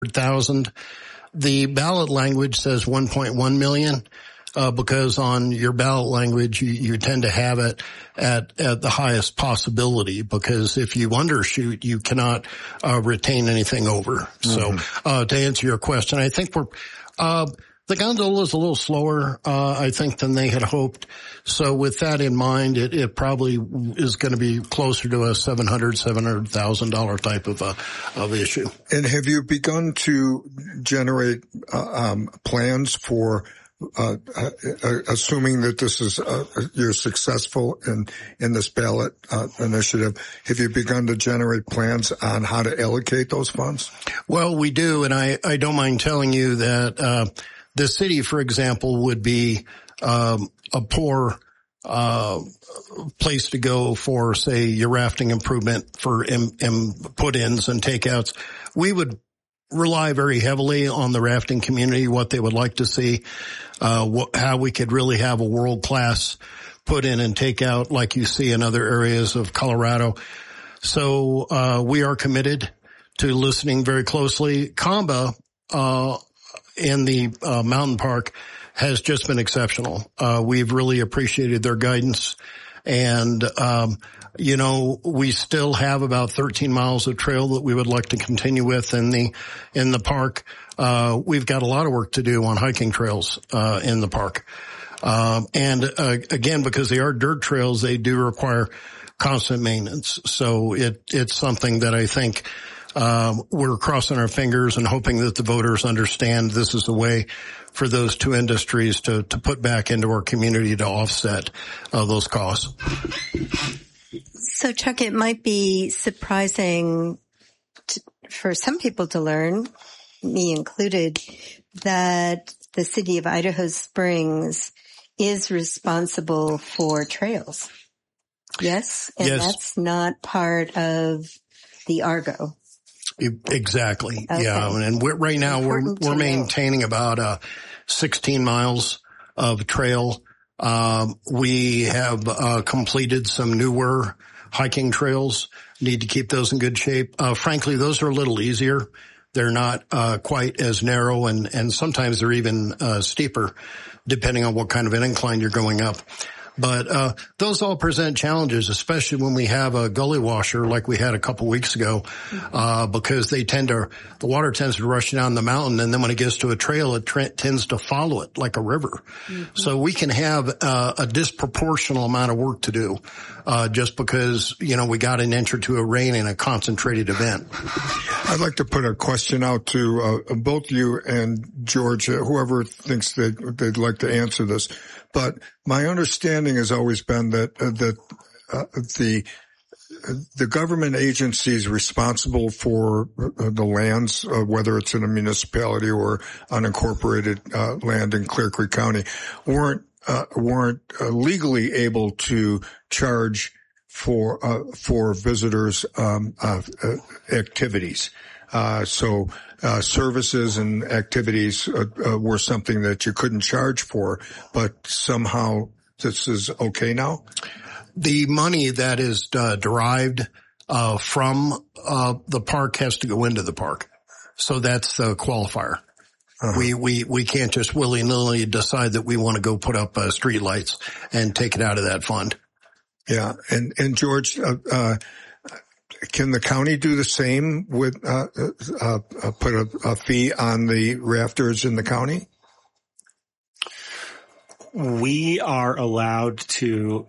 $100,000. The ballot language says 1.1 million. Because on your ballot language, you tend to have it at the highest possibility, because if you undershoot, you cannot retain anything over. Mm-hmm. So to answer your question, I think the gondola is a little slower, I think, than they had hoped. So with that in mind, it probably is going to be closer to a $700,000 type of issue. And have you begun to generate plans for assuming that this is you're successful in this ballot initiative, have you begun to generate plans on how to allocate those funds? Well, we do, and I don't mind telling you that the city, for example, would be a poor place to go for, say, your rafting improvement for put-ins and takeouts. We would rely very heavily on the rafting community, what they would like to see, how we could really have a world-class put in and take out like you see in other areas of Colorado. So we are committed to listening very closely. Kamba in the mountain park has just been exceptional. We've really appreciated their guidance, and we still have about 13 miles of trail that we would like to continue with in the park. We've got a lot of work to do on hiking trails in the park. Again, because they are dirt trails, they do require constant maintenance. So it's something that I think we're crossing our fingers and hoping that the voters understand this is a way for those two industries to put back into our community to offset those costs. So, Chuck, it might be surprising for some people to learn, me included, that the city of Idaho Springs is responsible for trails. Yes? And yes. That's not part of the Argo. Exactly. Okay. Yeah. And right now we're maintaining about 16 miles of trail. We have completed some newer hiking trails, need to keep those in good shape. Frankly, those are a little easier. They're not quite as narrow, and sometimes they're even steeper, depending on what kind of an incline you're going up. But those all present challenges, especially when we have a gully washer like we had a couple weeks ago, because the water tends to rush down the mountain, and then when it gets to a trail, it tends to follow it like a river. Mm-hmm. So we can have a disproportional amount of work to do, just because, we got an inch or two of rain in a concentrated event. I'd like to put a question out to both you and George, whoever thinks they'd like to answer this. But my understanding has always been that the government agencies responsible for the lands, whether it's in a municipality or unincorporated land in Clear Creek County, weren't legally able to charge for visitors activities. So services and activities were something that you couldn't charge for, but somehow this is okay now? The money that is derived from the park has to go into the park. So that's the qualifier. Uh-huh. We can't just willy-nilly decide that we want to go put up street lights and take it out of that fund. Yeah. And George, can the county do the same with put a fee on the rafters in the county? We are allowed to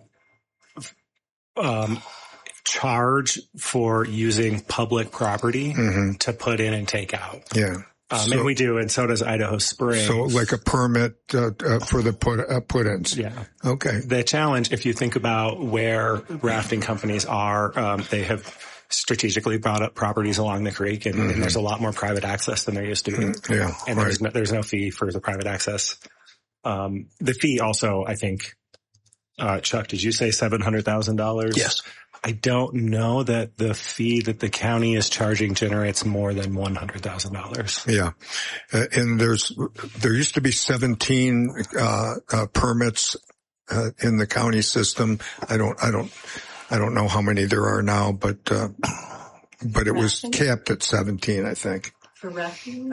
charge for using public property to put in and take out. Yeah. And we do, and so does Idaho Springs. So like a permit for the put-ins. Yeah. Okay. The challenge, if you think about where rafting companies are, they have strategically brought up properties along the creek, and there's a lot more private access than there used to be. Yeah. And there's no fee for the private access. The fee also, I think, Chuck, did you say $700,000? Yes. I don't know that the fee that the county is charging generates more than $100,000. Yeah. And there used to be 17 permits in the county system. I don't know how many there are now, but it was capped at 17, I think. for rafting?